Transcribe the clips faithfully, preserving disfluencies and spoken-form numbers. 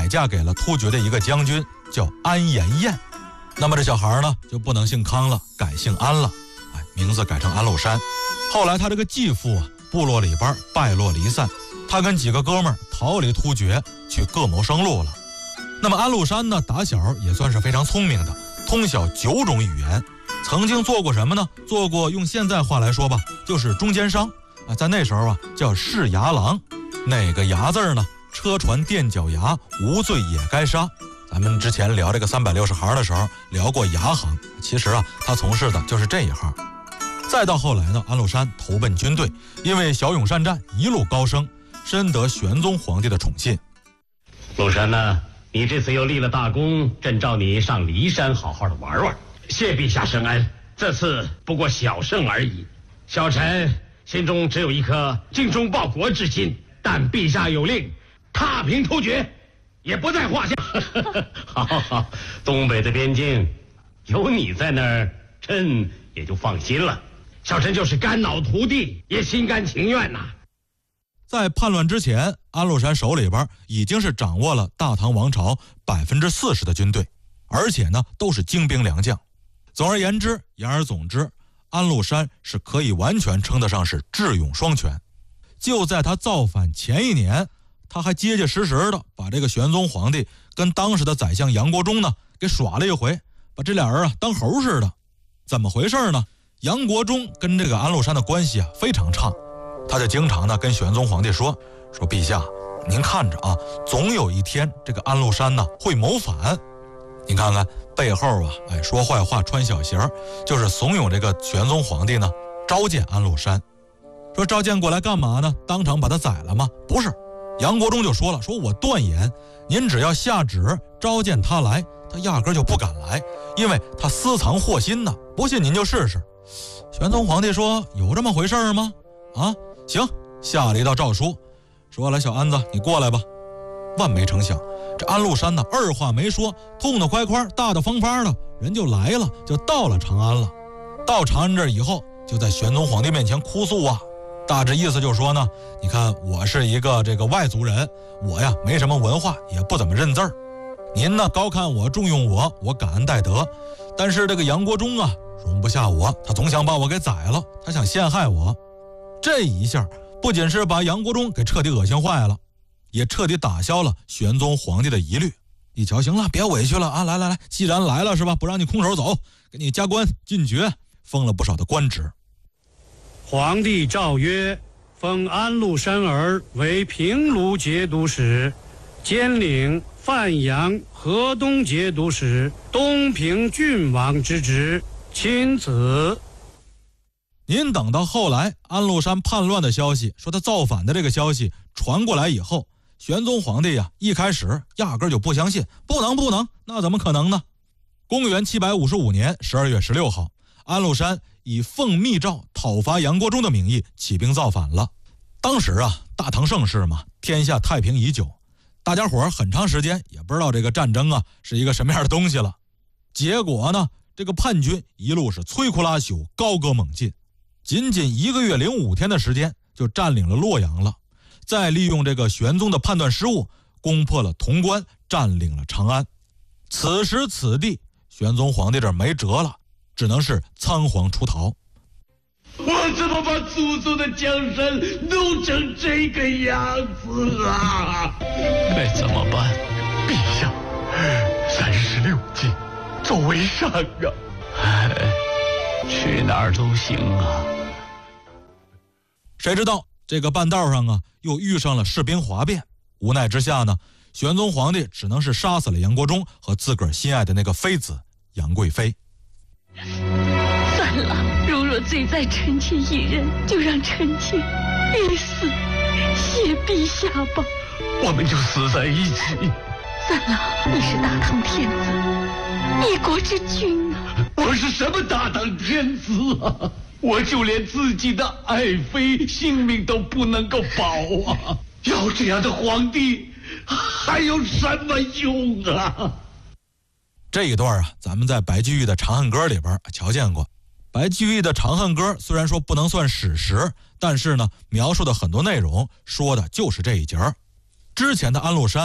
改嫁给了突厥的一个将军，叫安延彦。那么这小孩呢就不能姓康了，改姓安了，哎，名字改成安禄山。后来他这个继父啊，部落里边败落离散，他跟几个哥们儿逃离突厥，去各谋生路了。那么安禄山呢，打小也算是非常聪明的，通晓九种语言，曾经做过什么呢？做过用现在话来说吧，就是中间商啊，在那时候啊叫市衙郎。哪个衙字呢？车船垫脚牙，无罪也该杀。咱们之前聊这个三百六十行的时候聊过牙行，其实啊他从事的就是这一行。再到后来呢，安禄山投奔军队，因为骁勇善战，一路高升，深得玄宗皇帝的宠信。 禄山呢，你这次又立了大功，朕召你上骊山好好的玩玩。谢陛下圣恩，这次不过小胜而已。小臣心中只有一颗精忠报国之心，但陛下有令，踏平突厥也不在话下。好好好，东北的边境有你在那儿，朕也就放心了。小臣就是肝脑涂地也心甘情愿呐、啊。 在叛乱之前，安禄山手里边已经是掌握了大唐王朝百分之四十的军队，而且呢都是精兵良将。总而言之，言而总之，安禄山是可以完全称得上是智勇双全。就在他造反前一年，他还结结实实的把这个玄宗皇帝跟当时的宰相杨国忠呢给耍了一回，把这俩人啊当猴似的。怎么回事呢？杨国忠跟这个安禄山的关系啊非常差，他就经常呢跟玄宗皇帝说说陛下，您看着啊，总有一天这个安禄山呢会谋反。您看看背后啊，哎，说坏话穿小鞋，就是怂恿这个玄宗皇帝呢召见安禄山。说召见过来干嘛呢？当场把他宰了吗？不是，杨国忠就说了，说我断言，您只要下旨召见他来，他压根就不敢来，因为他私藏祸心呢。不信您就试试。玄宗皇帝说，有这么回事吗？啊，行，下了一道诏书，说来小安子你过来吧。万没成想，这安禄山呢二话没说，痛痛快快大大方方的人就来了，就到了长安了。到长安这以后，就在玄宗皇帝面前哭诉啊，大致意思就是说呢，你看我是一个这个外族人，我呀没什么文化，也不怎么认字儿。您呢高看我，重用我，我感恩戴德。但是这个杨国忠啊容不下我，他总想把我给宰了，他想陷害我。这一下不仅是把杨国忠给彻底恶心坏了，也彻底打消了玄宗皇帝的疑虑。一瞧，行了，别委屈了啊，来来来，既然来了是吧，不让你空手走，给你加官进爵，封了不少的官职。 皇帝诏曰：封安禄山儿为平卢节度使，兼领范阳、河东节度使、东平郡王之职，钦此。 您等到后来安禄山叛乱的消息，说他造反的这个消息传过来以后，玄宗皇帝呀、啊、一开始压根就不相信，不能不能，那怎么可能呢？公元七百五十五年十二月十六号，安禄山以奉密诏讨伐杨国忠的名义起兵造反了。当时啊，大唐盛世嘛，天下太平已久，大家伙很长时间也不知道这个战争啊是一个什么样的东西了。结果呢，这个叛军一路是摧枯拉朽，高歌猛进，仅仅一个月零五天的时间就占领了洛阳了，再利用这个玄宗的判断失误，攻破了潼关，占领了长安。此时此地，玄宗皇帝这没辙了，只能是仓皇出逃。 我怎么把祖宗的江山弄成这个样子啊？ 该怎么办？陛下，三十六计，走为上啊！ 哎，去哪儿都行啊。 谁知道这个半道上啊，又遇上了士兵哗变。无奈之下呢，玄宗皇帝只能是杀死了杨国忠和自个儿心爱的那个妃子杨贵妃。 算了，如若罪在臣妾一人，就让臣妾一死，谢陛下吧。 我们就死在一起。 算了，你是大唐天子，一国之君啊！ 我是什么大唐天子啊？我就连自己的爱妃性命都不能够保啊！要这样的皇帝还有什么用啊？ 这一段啊，咱们在白居易的《长恨歌》里边瞧见过。白居易的《长恨歌》虽然说不能算史实，但是呢，描述的很多内容说的就是这一节。之前的安禄山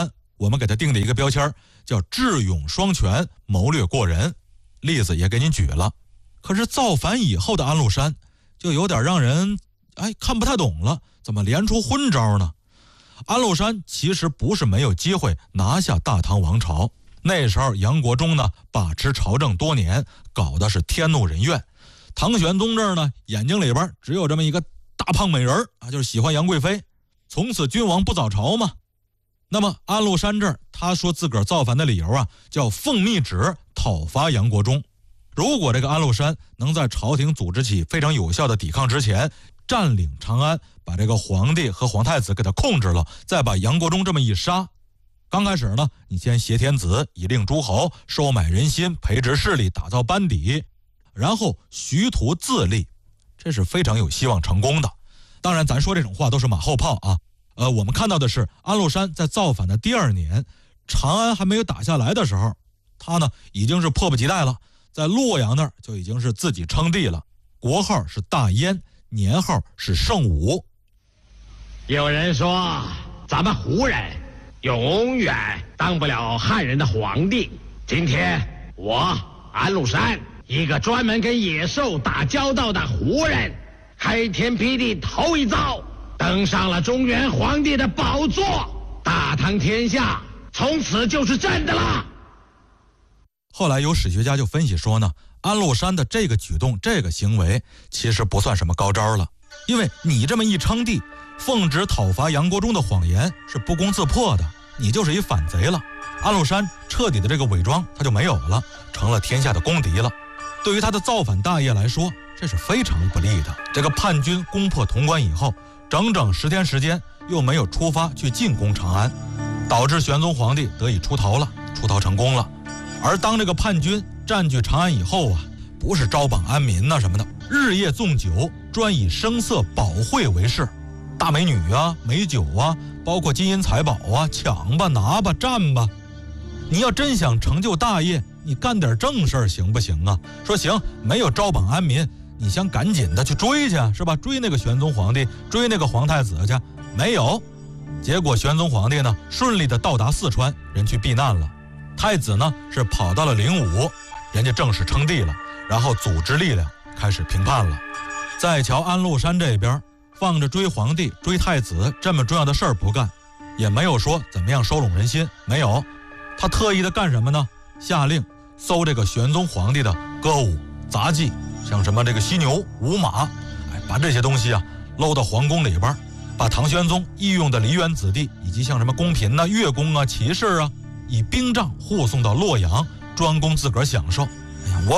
我们给他定的一个标签叫智勇双全，谋略过人，例子也给您举了。可是造反以后的安禄山就有点让人哎看不太懂了，怎么连出昏招呢？安禄山其实不是没有机会拿下大唐王朝，那时候杨国忠呢把持朝政多年，搞的是天怒人怨。唐玄宗这儿呢眼睛里边只有这么一个大胖美人啊，就是喜欢杨贵妃，从此君王不早朝嘛。那么安禄山这儿他说自个儿造反的理由啊，叫奉密旨讨伐杨国忠。如果这个安禄山能在朝廷组织起非常有效的抵抗之前占领长安，把这个皇帝和皇太子给他控制了，再把杨国忠这么一杀，刚开始呢你先挟天子以令诸侯，收买人心，培植势力，打造班底，然后徐图自立，这是非常有希望成功的。当然咱说这种话都是马后炮啊。呃，我们看到的是安禄山在造反的第二年，长安还没有打下来的时候，他呢已经是迫不及待了，在洛阳那儿就已经是自己称帝了，国号是大燕，年号是圣武。 有人说咱们胡人永远当不了汉人的皇帝，今天我安禄山，一个专门跟野兽打交道的胡人，开天辟地头一遭登上了中原皇帝的宝座，大唐天下从此就是朕的了。 后来有史学家就分析说呢，安禄山的这个举动，这个行为其实不算什么高招了，因为你这么一称帝，奉旨讨伐杨国忠的谎言是不攻自破的，你就是一反贼了。安禄山彻底的这个伪装他就没有了，成了天下的公敌了。对于他的造反大业来说，这是非常不利的。这个叛军攻破潼关以后，整整十天时间又没有出发去进攻长安，导致玄宗皇帝得以出逃了，出逃成功了。而当这个叛军占据长安以后啊，不是招榜安民呐、啊、什么的，日夜纵酒，专以声色保惠为事，大美女啊，美酒啊，包括金银财宝啊，抢吧拿吧占吧。你要真想成就大业，你干点正事儿行不行啊？说行，没有招榜安民，你想赶紧的去追去是吧？追那个玄宗皇帝，追那个皇太子去，没有。结果玄宗皇帝呢顺利的到达四川，人去避难了。太子呢是跑到了灵武，人家正式称帝了，然后组织力量开始平叛了。再瞧安禄山这边，放着追皇帝追太子这么重要的事儿不干，也没有说怎么样收拢人心，没有。他特意的干什么呢？下令搜这个玄宗皇帝的歌舞杂技，像什么这个犀牛舞马，哎，把这些东西啊搂到皇宫里边，把唐玄宗御用的梨园子弟以及像什么宫嫔啊、乐工啊、骑士啊，以兵杖护送到洛阳，专供自个儿享受。